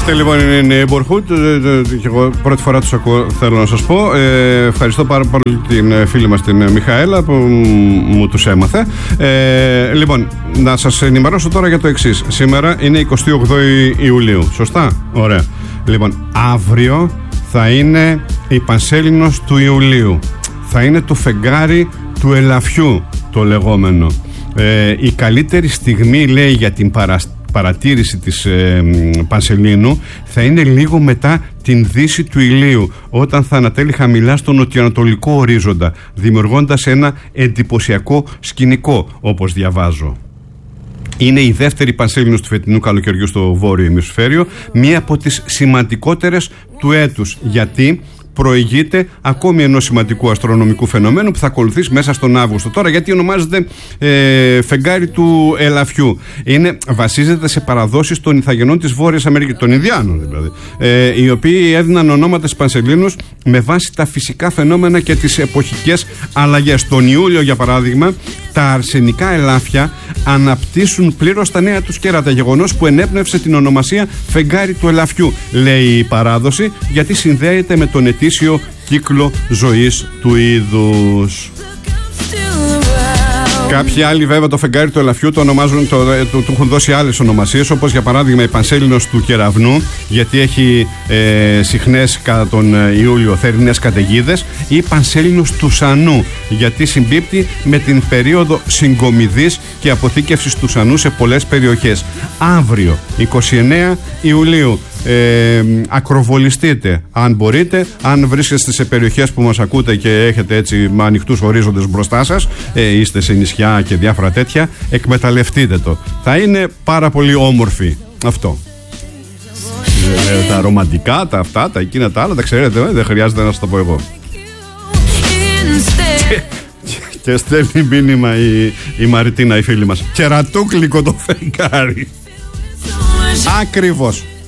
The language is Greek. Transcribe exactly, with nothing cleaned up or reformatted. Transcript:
Αυτή λοιπόν είναι η Neighborhood και εγώ πρώτη φορά τους ακούω, θέλω να σας πω. ε, Ευχαριστώ πάρα πολύ την φίλη μας την Μιχαέλα που μου τους έμαθε. ε, Λοιπόν, να σας ενημερώσω τώρα για το εξής. Σήμερα είναι εικοστή όγδοη Ιουλίου, σωστά? Ωραία. Λοιπόν, αύριο θα είναι η Πανσέλινος του Ιουλίου. Θα είναι το φεγγάρι του ελαφιού το λεγόμενο. ε, Η καλύτερη στιγμή, λέει, για την παραστασία παρατήρηση της ε, Πανσελίνου θα είναι λίγο μετά την δύση του ηλίου, όταν θα ανατέλει χαμηλά στον νοτιοανατολικό ορίζοντα, δημιουργώντας ένα εντυπωσιακό σκηνικό, όπως διαβάζω. Είναι η δεύτερη Πανσέλινος του φετινού καλοκαιριού στο βόρειο ημισφαίριο, μία από τις σημαντικότερες του έτους, γιατί προηγείται ακόμη ενός σημαντικού αστρονομικού φαινομένου που θα ακολουθήσει μέσα στον Αύγουστο. Τώρα, γιατί ονομάζεται ε, φεγγάρι του ελαφιού? Είναι, βασίζεται σε παραδόσεις των Ιθαγενών της Βόρειας Αμερικής, των Ινδιάνων δηλαδή, ε, οι οποίοι έδιναν ονόματα στις Πανσελίνους με βάση τα φυσικά φαινόμενα και τις εποχικές αλλαγές. Τον Ιούλιο, για παράδειγμα, τα αρσενικά ελάφια αναπτύσσουν πλήρως τα νέα τους κέρατα, γεγονός που ενέπνευσε την ονομασία φεγγάρι του ελαφιού, λέει η παράδοση, γιατί συνδέεται με τον ετήσιο κύκλο ζωής του είδους. Κάποιοι άλλοι βέβαια το φεγγάρι του ελαφιού το ονομάζουν, το, το, του έχουν δώσει άλλες ονομασίες, όπως για παράδειγμα η Πανσέλινος του κεραυνού, γιατί έχει ε, συχνές κατά τον Ιούλιο θερινές καταιγίδες, ή η Πανσέλινος του σανού, γιατί συμπίπτει με την περίοδο συγκομιδής και αποθήκευσης του σανού σε πολλές περιοχές. Αύριο, εικοστή ενάτη Ιουλίου, Ε, ακροβολιστείτε αν μπορείτε, αν βρίσκεστε σε περιοχές που μας ακούτε και έχετε έτσι με ανοιχτούς ορίζοντες μπροστά σας, ε, είστε σε νησιά και διάφορα τέτοια, εκμεταλλευτείτε το, θα είναι πάρα πολύ όμορφη αυτό. ε, τα ρομαντικά, τα αυτά, τα εκείνα τα άλλα, τα ξέρετε, ε, δεν χρειάζεται να σας το πω εγώ. Και στέλνει μήνυμα η, η Μαριτίνα, η φίλη μας, κερατούκλικο το φεγγάρι. Ακριβώς.